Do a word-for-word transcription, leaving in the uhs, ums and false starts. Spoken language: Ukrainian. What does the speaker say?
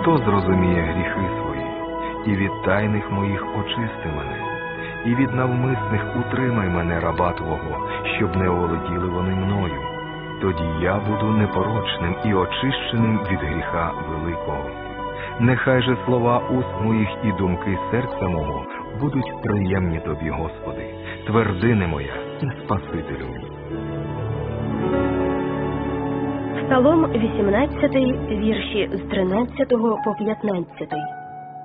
Хто зрозуміє гріхи свої, і від тайних моїх очисти мене, і від навмисних утримай мене, раба Твого, щоб не оволоділи вони мною. Тоді я буду непорочним і очищеним від гріха великого. Нехай же слова уст моїх і думки серця мого будуть приємні Тобі, Господи, твердине моя і Спасителю мій. Псалом вісімнадцятий, вірші з тринадцятого по п'ятнадцятий.